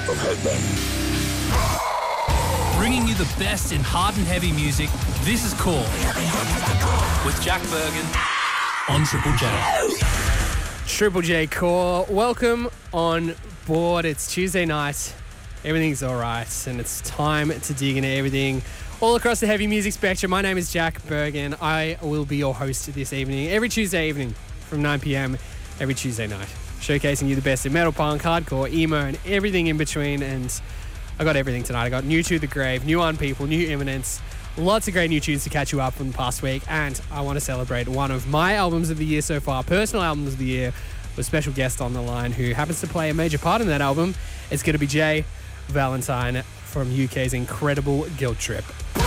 of headbanging. Bringing you the best in hard and heavy music, this is Core with Jack Bergen on Triple J. Triple J Core, welcome on board. It's Tuesday night, everything's all right, and it's time to dig into everything all across the heavy music spectrum. My name is Jack Bergen. I will be your host this evening, every Tuesday evening from 9 p.m, every Tuesday night, showcasing you the best in metal, punk, hardcore, emo, and everything in between. And I got everything tonight. I got New to the Grave, New on People, New Imminence, lots of great new tunes to catch you up from the past week. And I want to celebrate one of my albums of the year so far, personal albums of the year, with a special guest on the line who happens to play a major part in that album. It's going to be Jay Valentine from UK's incredible Guilt Trip.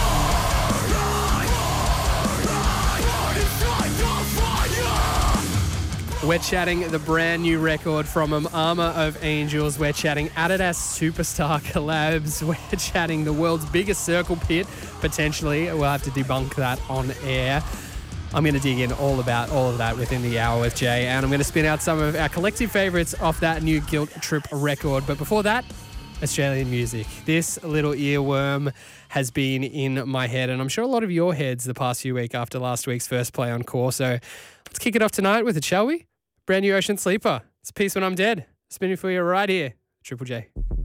We're chatting the brand new record from them, Armor of Angels. We're chatting Adidas Superstar collabs. We're chatting the world's biggest circle pit, potentially. We'll have to debunk that on air. I'm going to dig in all about all of that within the hour with Jay, and I'm going to spin out some of our collective favourites off that new Guilt Trip record. But before that, Australian music. This little earworm has been in my head, and I'm sure a lot of your heads the past few weeks after last week's first play on Core. So let's kick it off tonight with it, shall we? Brand new Ocean Sleeper. It's Peace When I'm Dead. Spinning for you right here, Triple J.